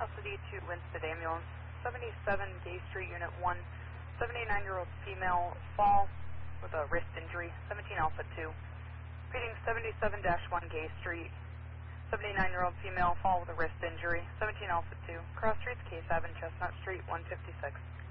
LCD-2 Winston Ambulance, 77 Gay Street, Unit 1, 79-year-old female, fall with a wrist injury, 17 Alpha 2. Reading 77-1 Gay Street, 79-year-old female, fall with a wrist injury, 17 Alpha 2. Cross streets, Case Ave and Chestnut Street, 156.